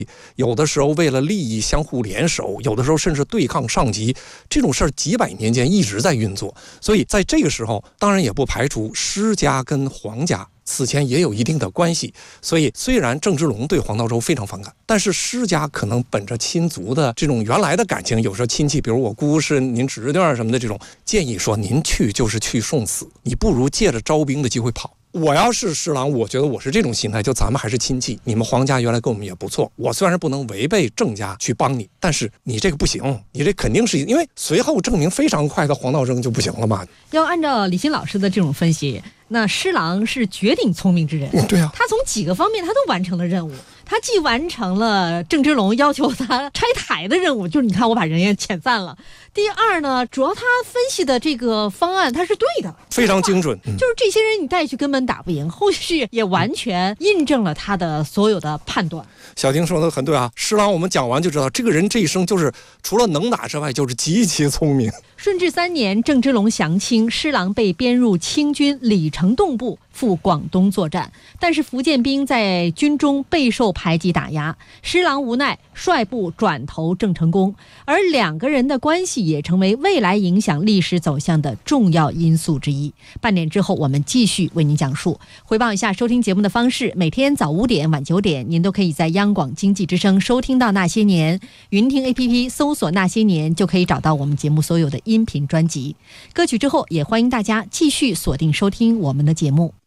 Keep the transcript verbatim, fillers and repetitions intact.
有的时候为了利益相互联手，有的时候甚至对抗上级，这种事儿几百年间一直在运作。所以在这个时候，当然也不排除施家跟黄家此前也有一定的关系。所以虽然郑芝龙对黄道周非常反感，但是施家可能本着亲族的这种原来的感情，有时候亲戚比如我姑是您侄女什么的，这种建议说您去就是去送死，你不如借着招兵的机会跑。我要是施琅，我觉得我是这种心态，就咱们还是亲戚，你们黄家原来跟我们也不错，我虽然不能违背郑家去帮你，但是你这个不行，你这肯定是因为随后证明非常快的黄道征就不行了嘛。 要按照李欣老师的这种分析，那施琅是绝顶聪明之人、 嗯、对啊， 他从几个方面他都完成了任务。他既完成了郑芝龙要求他拆台的任务，就是你看我把人也遣散了。第二呢，主要他分析的这个方案他是对的， 非常精准、 嗯、就是这些人你带去根本打不赢，后续也完全印证了他的所有的判断。 小婷说的很对啊，施琅我们讲完就知道，这个人这一生就是除了能打之外就是极其聪明。 顺治三年，郑芝龙降清，施琅被编入清军李成栋部，赴广东作战。但是福建兵在军中备受排挤打压，施琅无奈率部转投郑成功，而两个人的关系也成为未来影响历史走向的重要因素之一。半点之后我们继续为您讲述。回报一下收听节目的方式，每天早五点晚九点您都可以在央广经济之声收听到那些年，云听 A P P 搜索那些年就可以找到我们节目所有的音频专辑。歌曲之后也欢迎大家继续锁定收听我们的节目。